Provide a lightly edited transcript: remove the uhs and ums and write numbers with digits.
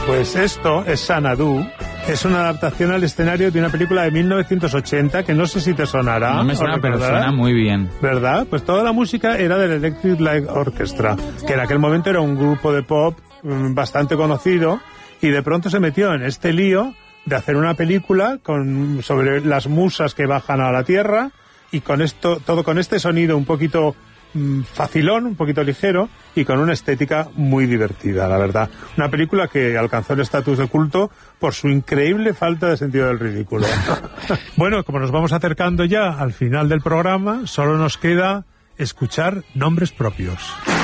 Pues esto es Xanadu. Es una adaptación al escenario de una película de 1980 que no sé si te sonará. No me suena, pero suena muy bien. ¿Verdad? Pues toda la música era del Electric Light Orchestra, que en aquel momento era un grupo de pop bastante conocido, y de pronto se metió en este lío de hacer una película sobre las musas que bajan a la Tierra, y con esto, todo con este sonido un poquito facilón, un poquito ligero, y con una estética muy divertida, la verdad. Una película que alcanzó el estatus de culto por su increíble falta de sentido del ridículo. Bueno, como nos vamos acercando ya al final del programa, solo nos queda escuchar nombres propios.